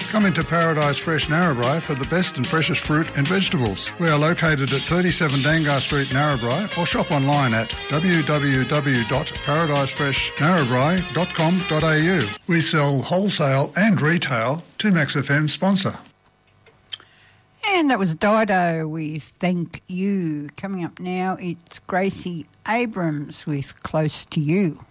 Come into Paradise Fresh Narrabri for the best and freshest fruit and vegetables. We are located at 37 Dangar Street, Narrabri, or shop online at www.paradisefreshnarrabri.com.au. We sell wholesale and retail to Max FM sponsor. And that was Dido with Thank You. Coming up now, it's Gracie Abrams with Close to You.